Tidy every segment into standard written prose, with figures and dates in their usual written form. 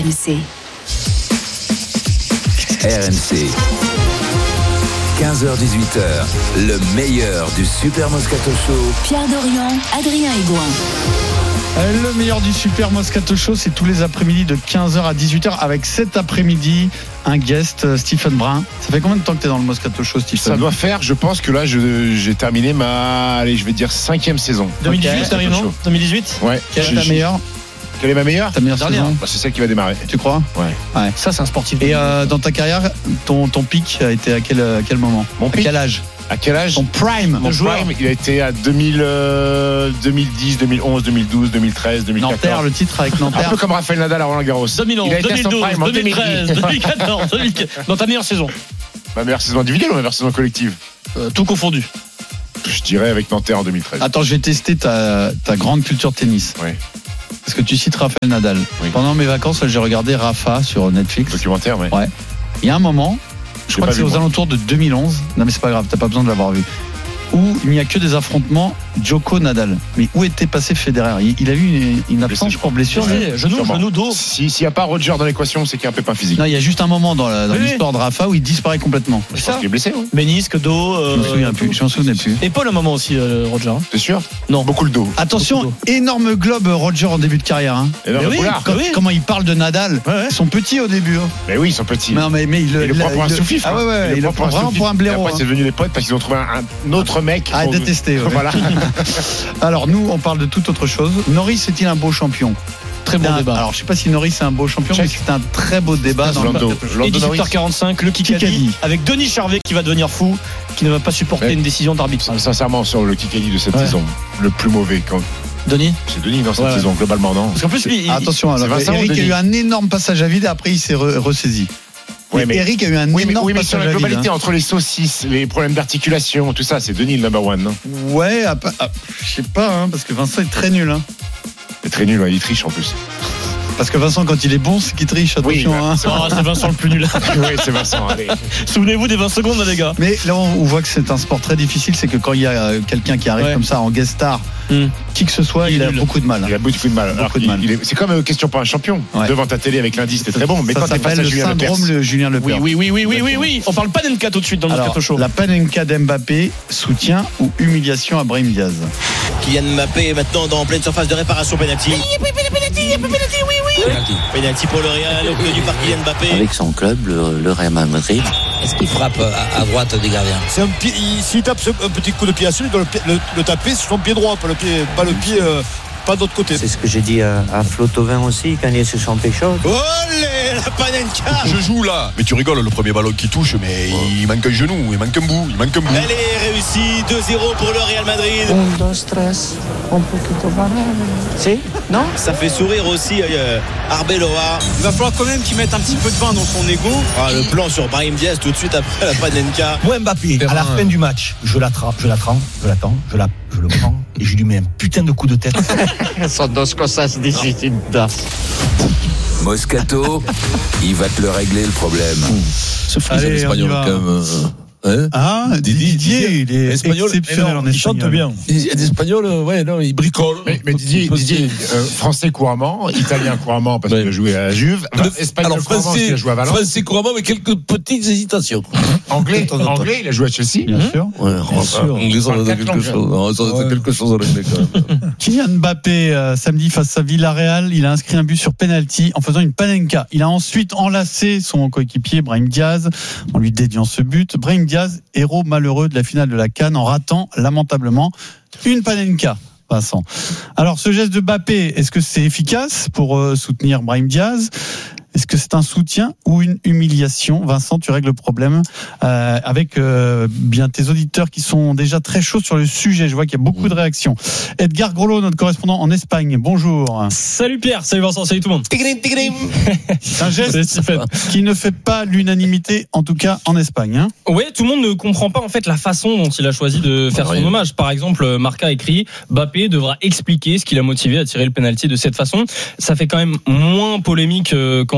RMC. RMC. 15h-18h, le meilleur du Super Moscato Show. Pierre Dorian, Adrien Aigouin. Le meilleur du Super Moscato Show, c'est tous les après-midi de 15h à 18h avec cet après-midi un guest, Stephen Brun. Ça fait combien de temps que tu es dans le Moscato Show, Stephen ? Ça doit faire, je pense que là j'ai terminé ma, allez, je vais dire 5e saison. 2018, t'arrives, non ? 2018 ? Ouais. Quelle est ta meilleure ? Quelle est ma meilleure ? Ta meilleure Dernière. saison ? C'est celle qui va démarrer. Tu crois ? Ouais. Ça, c'est un sportif. Et dans ta carrière, ton pic a été à quel moment ? Mon À pic ? quel âge ? À quel âge ? Ton prime. Mon prime, il a été à 2010, 2011, 2012, 2013, 2014. Nanterre, le titre avec Un Nanterre. peu comme Rafael Nadal à Roland Garros. 2011, Il a été à son 2012, prime en 2013, 2014, 2015. Dans ta meilleure saison, Ma meilleure saison individuelle ou ma meilleure saison collective ? tout confondu. Je dirais avec Nanterre en 2013. Attends, je vais tester ta grande culture tennis. Ouais. Parce que tu cites Rafael Nadal. Oui. Pendant mes vacances, j'ai regardé Rafa sur Netflix. Documentaire, mais. Ouais. Il y a un moment, je crois pas que c'est vu, aux moi. alentours de 2011. Non mais c'est pas grave, t'as pas besoin de l'avoir vu. Où il n'y a que des affrontements Djoko-Nadal. Mais où était passé Federer ? Il a eu une absence Blessé, pour blessure. Genou, dos. S'il n'y a pas Roger dans l'équation, c'est qu'il y a un pépin physique. Non, il y a juste un moment dans Oui. l'histoire de Rafa où il disparaît complètement. Je pense qu'il est blessé, ouais. Ménisque, dos. Je me souviens plus. Je m'en souvenais plus. Épaule à un moment aussi, Roger. hein. T'es sûr ? Non. Beaucoup le dos. Attention, énorme globe Roger en début de carrière. Hein. Et là, Mais oui, Poulard. oui. Comment il parle de Nadal. Ouais. Ils sont petits au début. Hein. Mais oui, ils sont petits. Non, mais il Il le prend pour un sous-fif. Ah ouais, il le prend vraiment pour un blaireau. Après, hein. c'est devenu des potes parce qu'ils ont trouvé un autre mec. À détester. Ouais. Voilà. Alors nous, on parle de toute autre chose. Norris est-il un beau champion ? Très bon débat. Alors je sais pas si Norris est un beau champion, mais c'est un très beau débat. Dans Lando. Et Lando Norris. 18h45, le Kikadi Kikadi. avec Denis Charvet qui va devenir fou, qui ne va pas supporter Ouais. une décision d'arbitre. Sincèrement, sur le Kikadi de cette Ouais. saison, le plus mauvais, Denis ? c'est Denis dans cette Ouais. saison, globalement, non ? Parce qu'en plus, lui, Attention, alors, c'est Vincent Eric ou a Denis eu un énorme passage à vide et après il s'est ressaisi. Ouais, mais- Eric a eu un Oui, mais énorme sur passage la à vide. globalité, entre les saucisses, les problèmes d'articulation, tout ça, c'est Denis le number one, non ? Ouais, je sais pas, hein, parce que Vincent est très nul. Hein. Il est très nul, il triche en plus. Parce que Vincent, quand il est bon, c'est qu'il triche, attention. Oui, hein. Oh, c'est Vincent le plus nul. Oui, c'est Vincent, allez. Souvenez-vous des 20 secondes, les gars. Mais là, on voit que c'est un sport très difficile, c'est que quand il y a quelqu'un qui arrive Ouais. comme ça en guest star, qui que ce soit, Il il est a nul. beaucoup de mal. Il a beaucoup de mal. Alors Beaucoup de mal. c'est comme question pour un champion. Ouais. Devant ta télé avec l'indice, c'était très bon. Mais ça quand t'es face s'appelle à le Julien Lepers, syndrome Julien Lepers. Oui. On parle pas d'Enka tout de suite dans le Alors, Moscato Show. la Panenka d'Mbappé, soutien ou humiliation à Brahim Diaz ? Kylian Mbappé est maintenant dans pleine surface de réparation penalty. Penalty pour le Real obtenu par Kylian Mbappé. Avec son club, le Real Madrid. Est-ce qu'il frappe à droite des gardiens? C'est un pied, s'il tape un petit coup de pied à celui, il doit le taper sur son pied droit, pas le pied pas d'autre côté. C'est ce que j'ai dit à Flo Thauvin aussi quand il est sur son pécho. Olé, la Panenka. Je joue là, mais tu rigoles, le premier ballon qui touche, mais il manque un genou, il manque un bout. Elle est réussie, 2-0 pour le Real Madrid. 1, 2, 3, un poquito para. Si? Non? Ça fait sourire aussi Arbeloa. Il va falloir quand même qu'il mette un petit peu de vin dans son ego. Ah, le plan sur Brahim Diaz tout de suite après la Panenka. Moi Mbappé, à la fin du match, je l'attends, je le prends et je lui mets un putain de coup de tête. Sont dos cosas distintas. Moscato, il va te le régler le problème. Ce fils Allez, espagnol, on y va. quand même. Hein? Ah, Didier, il est Espagnol, exceptionnel en il espagnol. chante bien. Il est espagnol, ouais, non, il bricole. Mais Didier, français couramment, italien couramment parce qu'il a joué à la Juve, espagnol couramment parce qu'il a joué à Valence, français couramment, mais quelques petites hésitations. anglais, il a joué à Chelsea. Bien sûr. Ouais, anglais, ça doit être quelque chose. Ça doit être quelque chose, anglais, quand même. Kylian Mbappé, samedi face à Villarreal, il a inscrit un but sur penalty en faisant une panenka. Il a ensuite enlacé son coéquipier Brahim Diaz en lui dédiant ce but. Brahim Diaz, héros malheureux de la finale de la CAN, en ratant lamentablement une panenka. Vincent. Alors, ce geste de Mbappé, est-ce que c'est efficace pour soutenir Brahim Diaz ? Est-ce que c'est un soutien ou une humiliation ? Vincent, tu règles le problème avec bien tes auditeurs qui sont déjà très chauds sur le sujet. Je vois qu'il y a beaucoup de réactions. Edgar Grolot, notre correspondant en Espagne. Bonjour. Salut Pierre, salut Vincent, salut tout le monde. C'est un geste qui ne fait pas l'unanimité, en tout cas en Espagne. Hein. Ouais, tout le monde ne comprend pas en fait la façon dont il a choisi de faire son hommage. Par exemple, Marca écrit Mbappé devra expliquer ce qui l'a motivé à tirer le penalty de cette façon. Ça fait quand même moins polémique qu'en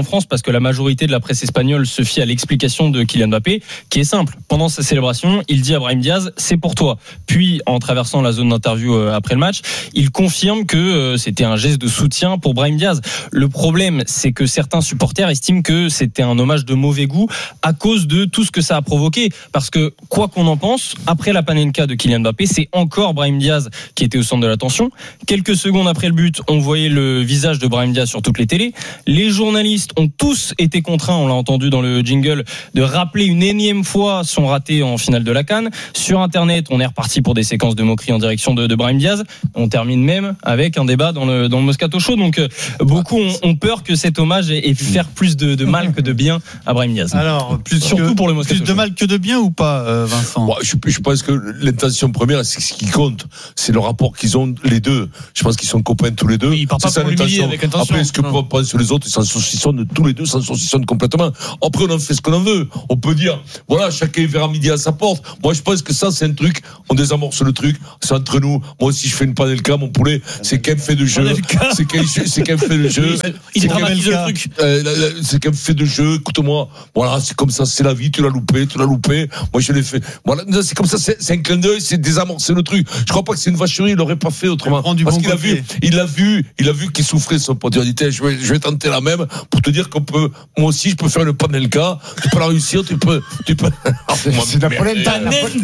France parce que la majorité de la presse espagnole se fie à l'explication de Kylian Mbappé, qui est simple. Pendant sa célébration, il dit à Brahim Diaz, c'est pour toi. Puis, en traversant la zone d'interview après le match, il confirme que c'était un geste de soutien pour Brahim Diaz. Le problème, c'est que certains supporters estiment que c'était un hommage de mauvais goût à cause de tout ce que ça a provoqué. Parce que, quoi qu'on en pense, après la panenka de Kylian Mbappé, c'est encore Brahim Diaz qui était au centre de l'attention. Quelques secondes après le but, on voyait le visage de Brahim Diaz sur toutes les télés. Les journalistes ont tous été contraints, on l'a entendu dans le jingle, de rappeler une énième fois son raté en finale de la CAN. Sur Internet, on est reparti pour des séquences de moqueries en direction de Brahim Diaz. On termine même avec un débat dans le Moscato Show. Donc, beaucoup ont peur que cet hommage ait pu faire plus de mal que de bien à Brahim Diaz. Alors, surtout pour le Moscato Show. Plus de mal que de bien ou pas, Vincent? Bon, je pense que l'intention première, c'est ce qui compte. C'est le rapport qu'ils ont les deux. Je pense qu'ils sont copains tous les deux. Oui, il part pas pour l'humilier avec intention. Après, ce que pensent les autres, ils s'en saucissonnent tous les deux, s'en saucissonnent complètement. Après, on en fait ce qu'on en veut. On peut dire, voilà, chacun verra midi à sa porte. Moi, je pense que ça, c'est un truc, on désamorce le truc, c'est entre nous. Moi aussi, je fais une panelka, mon poulet, c'est qu'un fait de jeu. C'est qu'un fait de jeu. Il dramatise le truc. C'est qu'un fait de jeu. Écoute-moi, voilà, c'est comme ça, c'est la vie, tu l'as loupé. Moi, je l'ai fait. Voilà, c'est comme ça, c'est un clin d'œil, c'est désamorcer le truc. Je crois pas que c'est une vacherie, il l'aurait pas fait autrement. Parce qu'il a vu, il a vu qu'il souffrait, son pote. Il a dit, je vais tenter la même pour te dire qu'on peut, moi aussi, je peux faire une panelka. Tu peux la réussir, tu peux. C'est la polenta.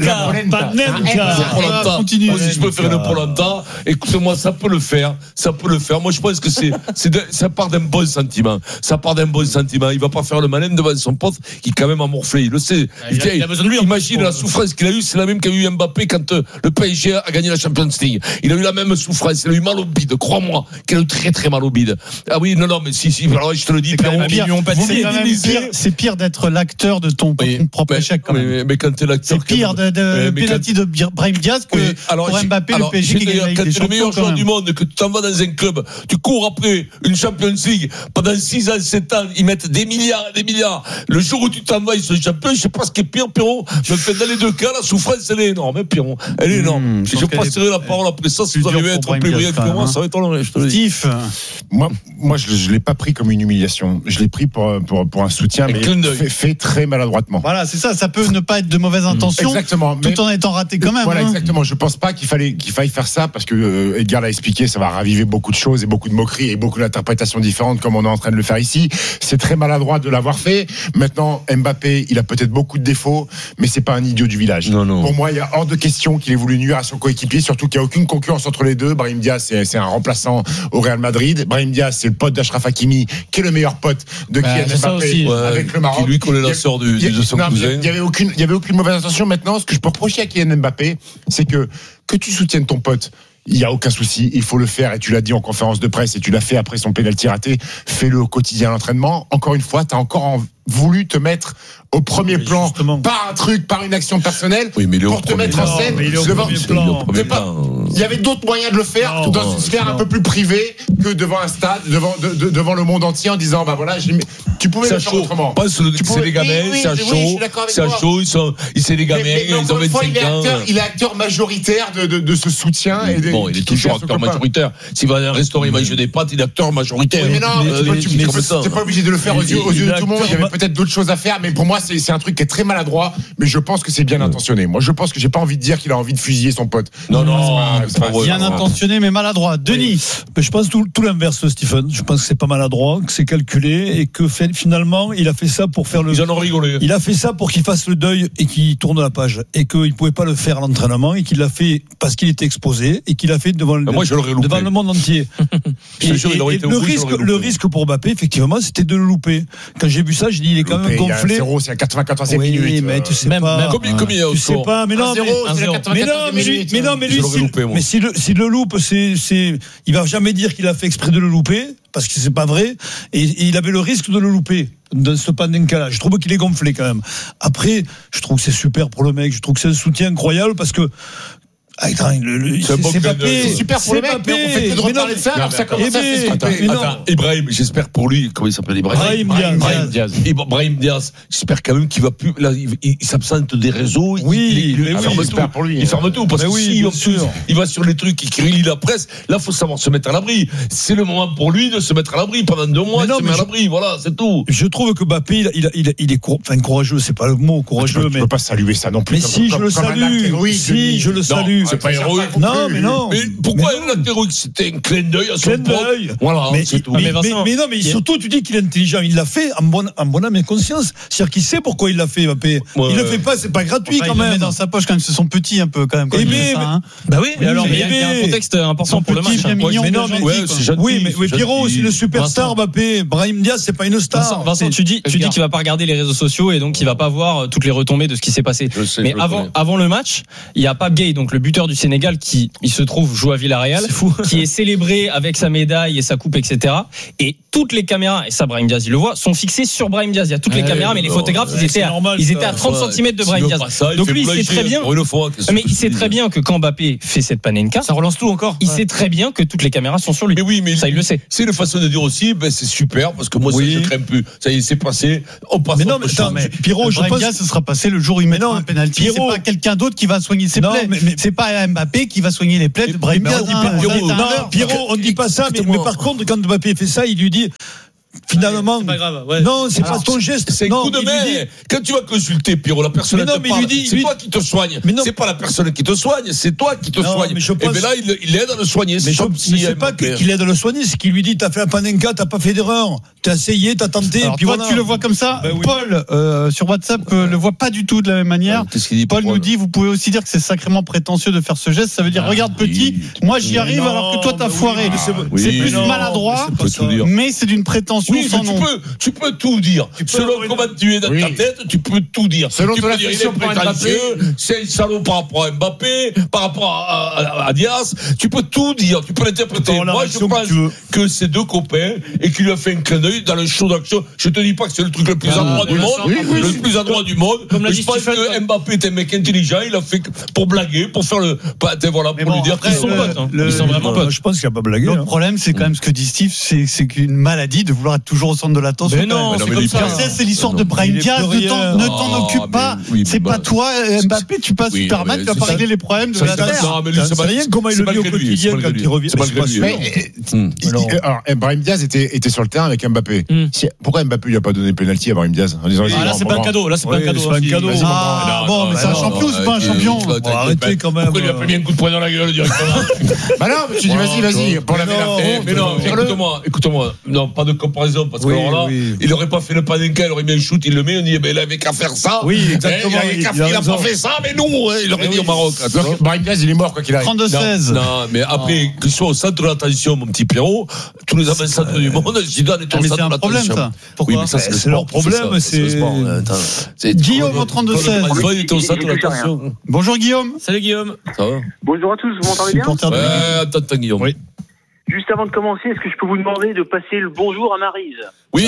Moi aussi, je peux faire une polenta. Écoute-moi, ça peut le faire. Moi, je pense que ça part d'un bon sentiment. Il va pas faire le malin devant son pote qui est quand même amorflé. Il le sait. Il a besoin de lui. Imagine la souffrance qu'il a eue. C'est la même qu'a eu Mbappé quand le PSG a gagné la Champions League. Il a eu la même souffrance. Il a eu mal au bide. Crois-moi, qu'il a eu très très mal au bide. Ah oui, non, mais si. Alors, je te le dis, c'est pire d'être l'acteur de ton propre échec. Quand même. Mais quand t'es l'acteur, c'est pire de penalty de Brahim Diaz que pour Mbappé, le PSG qui gagne quand t'es le meilleur joueur du monde, que tu t'en vas dans un club, tu cours après une Champions League pendant 6 ans, 7 ans, ils mettent des milliards et des milliards. Le jour où tu t'en vas, ils sont champions. Je sais pas ce qui est pire, Pierrot. Je me fais dans les deux cas, la souffrance, elle est énorme, hein, Pierrot. Elle est énorme. Je passerai la parole après ça. Si vous arrivez à être plus brillant que moi, ça va être long, je te le dis. Steve. Moi, je l'ai pas pris comme une humiliation. Je l'ai pris pour un soutien, mais fait très maladroitement. Voilà, c'est ça. Ça peut ne pas être de mauvaise intention. Exactement. Tout en étant raté quand même. Voilà, exactement. Je pense pas qu'il faille faire ça parce que Edgar l'a expliqué, ça va raviver beaucoup de choses et beaucoup de moqueries et beaucoup d'interprétations différentes comme on est en train de le faire ici. C'est très maladroit de l'avoir fait. Maintenant, Mbappé, il a peut-être beaucoup de défauts, mais c'est pas un idiot du village. Non. Pour moi, il y a hors de question qu'il ait voulu nuire à son coéquipier, surtout qu'il n'y a aucune concurrence entre les deux. Brahim Diaz, c'est un remplaçant au Real Madrid. Brahim Diaz, c'est le pote d'Achraf Hakimi, qui est le meilleur pote de Kylian Mbappé avec le Maroc. Qui lui connaît la sœur de son cousin. Il y avait aucune mauvaise intention. Maintenant, ce que je peux reprocher à Kylian Mbappé, c'est que tu soutiennes ton pote, il n'y a aucun souci, il faut le faire, et tu l'as dit en conférence de presse et tu l'as fait après son pénalty raté, fais-le au quotidien à l'entraînement. Encore une fois, tu as encore voulu te mettre au premier plan par un truc, par une action personnelle, pour te mettre en scène devant. Il y avait d'autres moyens de le faire dans une sphère un peu plus privée que devant un stade, devant le monde entier, en disant voilà, tu pouvais le faire autrement. C'est les gamins, c'est à chaud, c'est les gamins, ils ont 25 ans. Il est acteur majoritaire de ce soutien. Bon, il est toujours acteur majoritaire. S'il va dans un restaurant, il mange des pâtes, il est acteur majoritaire. Mais non, t'es pas obligé de le faire aux yeux de tout le monde. Il y avait peut-être d'autres choses à faire, mais pour moi, c'est un truc qui est très maladroit, mais je pense que c'est bien intentionné. Moi, je pense que j'ai pas envie de dire qu'il a envie de fusiller son pote. Non, c'est pas bien intentionné, mais maladroit. Denis. Je pense tout l'inverse, Stephen. Je pense que c'est pas maladroit, que c'est calculé et que finalement, il a fait ça pour faire le. Ils en ont rigolé. Il a fait ça pour qu'il fasse le deuil et qu'il tourne la page et qu'il pouvait pas le faire à l'entraînement et qu'il l'a fait parce qu'il était exposé et qu'il l'a fait devant le monde entier. Le risque pour Mbappé, effectivement, c'était de le louper. Quand j'ai vu ça, j'ai dit il est quand même gonflé. C'est à 94e minute. Oui, mais tu sais pas. Combien il y a au score ? Tu sais pas, mais non, mais lui, s'il le loupe, il va jamais dire qu'il a fait exprès de le louper, parce que c'est pas vrai, et il avait le risque de le louper dans ce panenka-là. Je trouve qu'il est gonflé quand même. Après, je trouve que c'est super pour le mec, je trouve que c'est un soutien incroyable, parce que C'est Mbappé. C'est super pour le mec, mais on fait que de reparler de ça. Ça commence à s'estomper. Attends, Ibrahim, j'espère pour lui, comment il s'appelle Brahim Diaz. Brahim Diaz, j'espère quand même qu'il va plus. Là, il s'absente des réseaux. Oui, il ferme tout. Pour lui. Il ferme tout parce que si en plus il va sur les trucs, il crie la presse. Là, faut savoir se mettre à l'abri. C'est le moment pour lui de se mettre à l'abri pendant 2 mois. Il se met à l'abri, voilà, c'est tout. Je trouve que Mbappé, il est courageux. C'est pas le mot courageux, mais. Je peux pas saluer ça non plus. Mais si, je le salue. Si, je le salue. C'est pas héroïque. Non, mais non. Mais pourquoi l'acte héroïque? C'était un clin d'œil à son pote. Voilà, c'est tout. Mais non, mais surtout, tu dis qu'il est intelligent. Il l'a fait en bonne âme et conscience. C'est-à-dire qu'il sait pourquoi il l'a fait, Mbappé. Il le fait pas, c'est pas gratuit quand même. Il le met dans sa poche quand même, c'est son petit un peu quand même. Bah oui, alors il y a un contexte important pour le match. Oui, mais Pierrot, c'est le superstar Mbappé. Brahim Diaz, c'est pas une star. Vincent, tu dis qu'il va pas regarder les réseaux sociaux et donc il va pas voir toutes les retombées de ce qui s'est passé. Mais avant le match, il y a Pape Gueye, donc le buteur du Sénégal, qui il se trouve joue à Villarreal, qui est célébré avec sa médaille et sa coupe, etc. Et toutes les caméras, et ça Brahim Diaz il le voit, sont fixées sur Brahim Diaz. Il y a toutes les caméras, mais les photographes ils étaient à 30 cm de Brahim Diaz. Donc lui il sait très bien. Mais il sait très bien que quand Mbappé fait cette panenka, ça relance tout encore. Il sait très bien que toutes les caméras sont sur lui. Mais oui, mais ça il le sait. C'est une façon de dire aussi, c'est super parce que moi ça je crains plus. Ça y est, c'est passé. On passe. Mais non, mais Pierrot, je pense que ce sera passé le jour où il mettra un penalty. C'est pas quelqu'un d'autre qui va soigner ses plaies. C'est pas Mbappé qui va soigner les plaies de Brahim Diaz. Non, Pierrot, on dit pas ça, mais par contre, quand Mbappé fait ça, il lui dit. Finalement, c'est pas grave. Ouais. Non, c'est pas ton geste. C'est un coup de main. Quand tu vas consulter, Pierrot, la personne te parle. C'est toi qui te soigne. C'est pas la personne qui te soigne, c'est toi qui te soigne. Et bien là, il aide à le soigner. Mais c'est pas qu'il aide à le soigner, c'est qu'il lui dit t'as fait un panenka, t'as pas fait d'erreur, t'as essayé, t'as tenté. Alors, puis toi, tu le vois comme ça. Paul sur WhatsApp le voit pas du tout de la même manière. Paul nous dit vous pouvez aussi dire que c'est sacrément prétentieux de faire ce geste. Ça veut dire regarde petit, moi j'y arrive alors que toi t'as foiré. C'est plus maladroit, mais c'est d'une prétention. Oui, tu peux tout dire. Selon comment tu es dans ta tête, tu peux tout dire. Selon tu ton peux dire il est prétentieux, c'est un salaud par rapport à Mbappé, par rapport à Diaz. Tu peux tout dire, tu peux l'interpréter. Moi, je pense que c'est 2 copains et qu'il lui a fait un clin d'œil dans le show d'action. Je te dis pas que c'est le truc le plus adroit du monde, le plus adroit du monde. Je pense que Mbappé est un mec intelligent. Il a fait pour blaguer, pour faire le. Voilà, pour lui dire qu'ils sont potes. Ils sont vraiment potes. Je pense qu'il a pas blagué. Le problème, c'est quand même ce que dit Steve, c'est qu'une maladie de vouloir être toujours au centre de l'attention. Mais non, c'est comme ça. C'est l'histoire de Brahim Diaz. Ne t'en occupe pas. C'est pas toi, Mbappé. Tu passes Superman. Tu vas pas régler les problèmes de la terre. Non, mais lui, c'est pas rien. Comment il le vit au quotidien quand il revient. Alors, Brahim Diaz était sur le terrain avec Mbappé. Pourquoi Mbappé lui a pas donné le penalty à Brahim Diaz en disant là, c'est pas un cadeau. Là, c'est pas un cadeau. Bon, mais c'est un champion, c'est pas un champion. Arrêtez quand même. Pourquoi il a pas mis un coup de poing dans la gueule directement? Bah non, mais tu dis vas-y. Pour la mais non, écoute-moi. Non, pas de comparaison parce que alors là, il aurait pas fait le panenka, il aurait mis un shoot, il le met, on dit, il avait qu'à faire ça. Oui, exactement. Il a pas fait ça, mais nous, il aurait dit au Maroc. Brahim Diaz, il est mort, quoi qu'il arrive. 32-16. Non, mais après, qu'il soit au centre de l'attention, mon petit Pierrot, tous les avançados du monde, Zidane est au centre de l'attention. Pourquoi? Oui, mais ça, c'est leur problème, c'est. Guillaume au 32-16. Il était au centre de l'attention. Bonjour Guillaume. Salut Guillaume. Ça va? Bonjour à tous, vous m'entendez bien? Ouais, attends, Guillaume. Oui. Juste avant de commencer, est-ce que je peux vous demander de passer le bonjour à Maryse? Oui,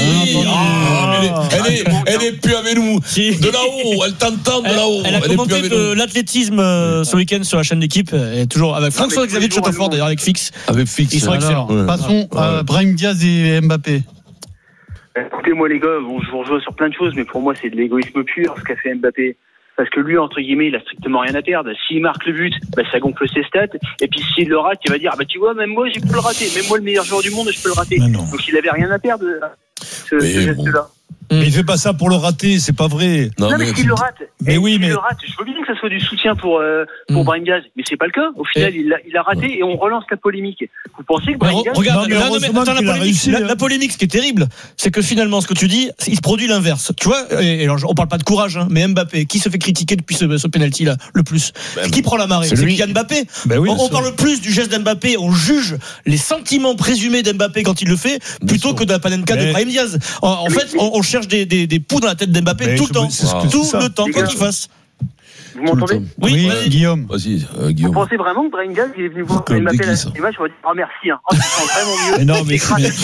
elle est plus avec nous. De là-haut, elle t'entend de là-haut. Elle a commenté de l'athlétisme ce week-end sur la chaîne d'équipe. Elle est toujours avec François-Xavier de Châteaufort, d'ailleurs, avec Fix. Avec Fix. Ils sont excellents. Passons à Brahim Diaz et Mbappé. Écoutez, moi les gars, je vous rejoins sur plein de choses, mais pour moi c'est de l'égoïsme pur ce qu'a fait Mbappé. Parce que lui, entre guillemets, il a strictement rien à perdre. S'il marque le but, ça gonfle ses stats. Et puis s'il le rate, il va dire tu vois, même moi, j'ai pu le rater. Même moi, le meilleur joueur du monde, je peux le rater. Donc il avait rien à perdre, ce geste-là. Mais il fait pas ça pour le rater, c'est pas vrai. Non, mais s'il le rate. Mais oui, mais. Le rate, je veux bien que ça soit du soutien pour Brahim Diaz, mais c'est pas le cas. Au final, il a raté et on relance la polémique. Vous pensez que Brahim Diaz. Regarde, la polémique, ce qui est terrible, c'est que finalement, ce que tu dis, il se produit l'inverse. Tu vois, et alors, on parle pas de courage, mais Mbappé, qui se fait critiquer depuis ce penalty-là, le plus? Qui prend la marée? C'est Kylian Mbappé. On parle plus du geste d'Mbappé, on juge les sentiments présumés d'Mbappé quand il le fait, plutôt que de la panenka de Brahim Diaz. En fait, on cherche des poux dans la tête d'Mbappé tout le temps. Tout le temps, quoi qu'il fasse. Vous m'entendez? Oui, Guillaume. Vas-y, Guillaume. Vous pensez vraiment que Brahim Diaz, il est venu voir Mbappé à la cinéma, je vais dire merci. Ça sent vraiment mieux. Mais non, mais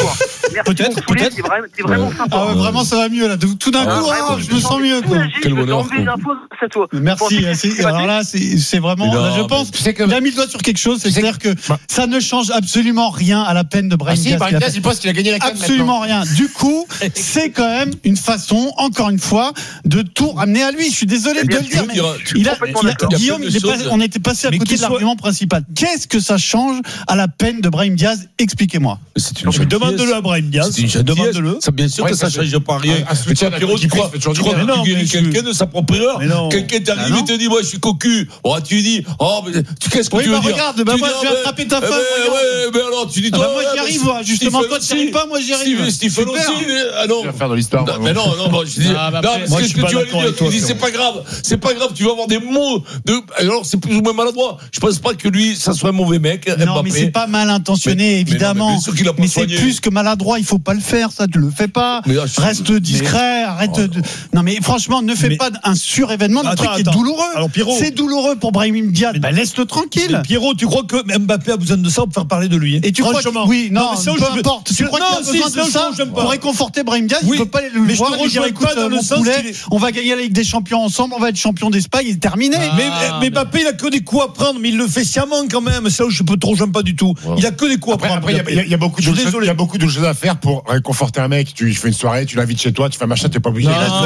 Peut-être. C'est vraiment sympa. Ah ouais, vraiment, ça va mieux là. Tout d'un coup, je me sens mieux. Quoi. Quel bonheur. Merci. Alors là, c'est vraiment. Là, je pense qu'il a mis le doigt sur quelque chose. C'est clair que ça ne change absolument rien à la peine de Brahim Diaz. Brahim Diaz, il pense qu'il a gagné la canne. Absolument rien. Du coup, c'est quand même une façon, encore une fois, de tout ramener à lui. Je suis désolé de le dire, mais Guillaume, on était passé à côté de l'argument principal. Qu'est-ce que ça change à la peine de Brahim Diaz? Expliquez-moi. Demande-le à Brahim Diaz. Demande-le. Bien sûr que ça ne change pas rien. Mais tu crois que tu guéris quelqu'un de sa propre erreur? Quelqu'un t'arrive et te dit, moi je suis cocu. Tu lui dis, qu'est-ce que tu veux dire? Regarde, moi je vais attraper ta femme. Mais alors tu dis, toi. Moi j'y arrive, justement. Toi tu n'y arrives pas, moi j'y arrive. Stephen aussi. Ah non. Tu vas faire de l'histoire. Mais non, je dis. Qu'est-ce que tu vas lui dire? Tu dis, c'est pas grave, tu vas avoir des mots. Alors c'est plus ou moins maladroit. Je pense pas que lui, ça soit un mauvais mec. Non, mais c'est pas mal intentionné, évidemment. Mais c'est plus que maladroit, il faut pas le faire, ça, tu le fais pas. Reste discret, arrête de. Non, mais franchement, ne fais pas un surévénement d'un truc qui est douloureux. Alors, Pierrot. C'est douloureux pour Brahim Diaz. Laisse-le tranquille. Mais Pierrot, tu crois que Mbappé a besoin de ça pour faire parler de lui? Et tu crois que, oui, non, peu importe. Tu crois qu'il a besoin de ça pour réconforter Brahim Diaz? Il peut pas le voir et dire, écoute, mon poulet, on va gagner la Ligue des Champions ensemble, on va être champion d'Espagne, il est terminé. Mais Mbappé, il a que des coups à prendre, mais il le fait sciemment quand même. C'est là où j'aime pas du tout. Il a que des coups à prendre. Après, il y a beaucoup de choses à faire pour réconforter un mec. Tu fais une soirée, tu l'invites chez toi, tu fais un machin, t'es pas obligé.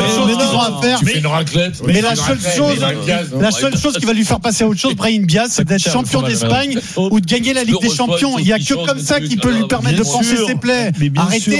Tu fais une raclette. Mais la seule chose qui va lui faire passer à autre chose, Brahim Diaz, c'est d'être champion d'Espagne ou de gagner la Ligue des Champions. Il y a que comme ça qui peut lui permettre de penser ses plaies. Arrêtez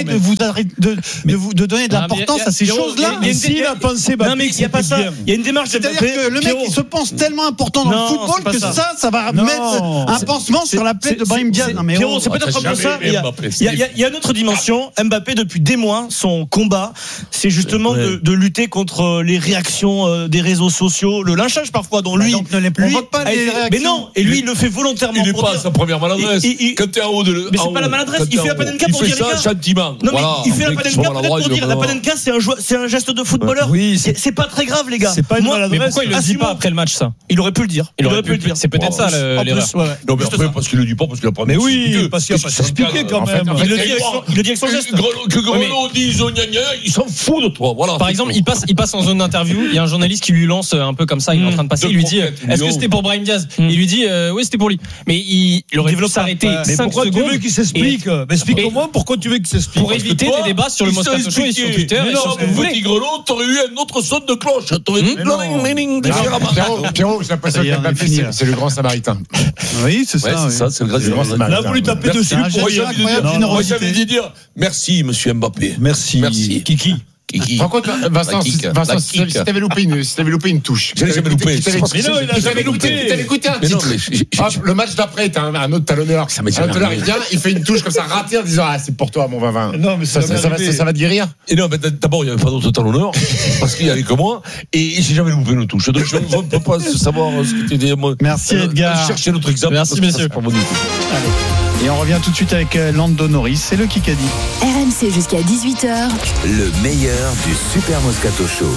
de donner de l'importance à ces choses-là. Mais s'il a pensé, non mais il y a pas ça. Il y a une démarche. C'est-à-dire que le mec il se pense tellement important dans le football que ça va mettre un pansement sur la plaie de Brahim Diaz. Non mais c'est peut-être comme ça. Il y a une autre dimension. Mbappé depuis des mois, son combat, c'est justement de lutter contre les réactions des réseaux sociaux, le lynchage parfois dont lui ne les provoque pas les réactions. Mais non, et lui il le fait volontairement. Il n'est pas à sa première maladresse. Quand t'es en haut de. Mais c'est pas la maladresse. Il fait la panenka pour dire les gars. Non mais il fait la panenka pour dire la panenka c'est un geste de footballeur. C'est pas très grave les gars. C'est pas une maladresse. Mais pourquoi il le dit pas après le match ça? Il aurait pu le dire. C'est peut-être ça l'erreur. Non mais après parce qu'il le dit pas parce qu'il a pas. Mais oui, parce qu'il a pas expliqué quand même. Il le dit avec son geste. Que Grenoble dise il s'en fout de toi. Voilà. Par exemple, il passe en zone d'interview. Il y a un journaliste qui lui lance un peu comme ça. Il est en train de passer. Il lui dit est-ce que c'était pour Brahim Diaz? Il lui dit oui, c'était pour lui. Mais il aurait dû s'arrêter 5 secondes. Pourquoi tu veux qu'il s'explique? Explique-moi pourquoi tu veux qu'il s'explique. Pour éviter des débats sur le Moscato Show et sur Twitter. Mais non, petit Grelot, t'aurais eu un autre son de cloche. T'aurais dit Pierrot, j'ai l'impression que Mbappé, c'est le grand samaritain. Oui, c'est ça. C'est le grand samaritain. Là, vous lui tapez dessus. Moi, j'avais dit dire merci, monsieur Mbappé. Merci. Kiki. Par contre, Vincent, si t'avais loupé une touche. Je l'ai jamais loupé. Mais non, il a jamais loupé. T'avais écouté un titre. Le match d'après, t'as un autre talonneur. Un talonneur, il vient, il fait une touche comme ça, ratée en disant c'est pour toi, mon Vavin. Non, mais ça va te guérir. Et non, mais d'abord, il n'y avait pas d'autre talonneur, parce qu'il y avait que moi, et j'ai jamais loupé une touche. Donc, je ne peux pas savoir ce que tu dis. Merci, Edgar. Cherchez notre exemple. Merci, messieurs. Et on revient tout de suite avec Lando Norris, c'est le Kikadi. RMC jusqu'à 18h. Le meilleur du Super Moscato Show.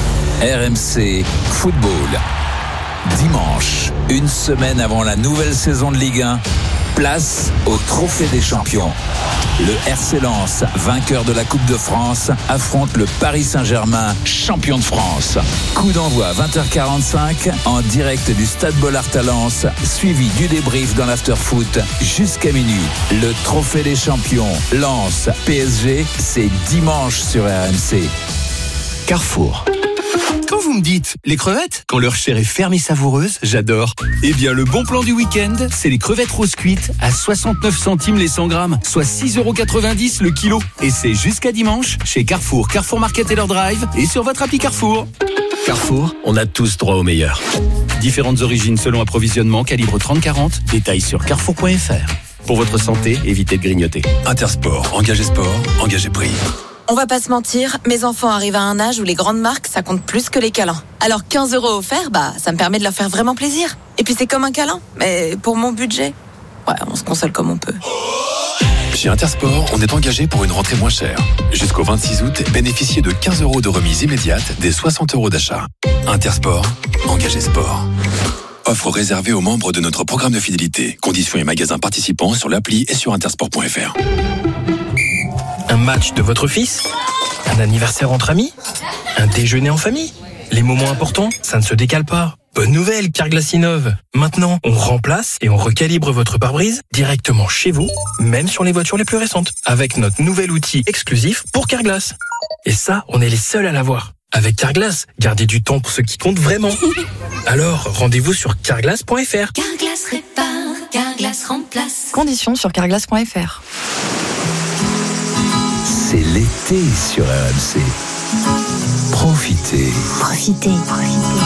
RMC Football. Dimanche, une semaine avant la nouvelle saison de Ligue 1, place au Trophée des Champions. Le RC Lens, vainqueur de la Coupe de France, affronte le Paris Saint-Germain, champion de France. Coup d'envoi 20h45 en direct du Stade Bollaert à Lens, suivi du débrief dans l'after-foot jusqu'à minuit. Le Trophée des Champions, Lens, PSG, c'est dimanche sur RMC. Carrefour. Quand vous me dites les crevettes, quand leur chair est ferme et savoureuse, j'adore. Eh bien, le bon plan du week-end, c'est les crevettes roses cuites à 69 centimes les 100 grammes, soit 6,90 € le kilo. Et c'est jusqu'à dimanche chez Carrefour, Carrefour Market Taylor Drive et sur votre appli Carrefour. Carrefour, on a tous droit au meilleur. Différentes origines selon approvisionnement, calibre 30-40, détails sur carrefour.fr. Pour votre santé, évitez de grignoter. Intersport, engagez sport, engagez prix. On va pas se mentir, mes enfants arrivent à un âge où les grandes marques, ça compte plus que les câlins. Alors 15 € offerts, ça me permet de leur faire vraiment plaisir. Et puis c'est comme un câlin, mais pour mon budget, on se console comme on peut. Chez Intersport, on est engagé pour une rentrée moins chère. Jusqu'au 26 août, bénéficiez de 15 € de remise immédiate des 60 € d'achat. Intersport, engagez sport. Offre réservée aux membres de notre programme de fidélité. Conditions et magasins participants sur l'appli et sur intersport.fr. Un match de votre fils? Un anniversaire entre amis? Un déjeuner en famille? Les moments importants, ça ne se décale pas. Bonne nouvelle, Carglass innove. Maintenant, on remplace et on recalibre votre pare-brise directement chez vous, même sur les voitures les plus récentes, avec notre nouvel outil exclusif pour Carglass. Et ça, on est les seuls à l'avoir. Avec Carglass, gardez du temps pour ce qui compte vraiment. Alors, rendez-vous sur carglass.fr. Carglass répare, Carglass remplace. Conditions sur carglass.fr. C'est l'été sur RMC. Profitez. Profitez.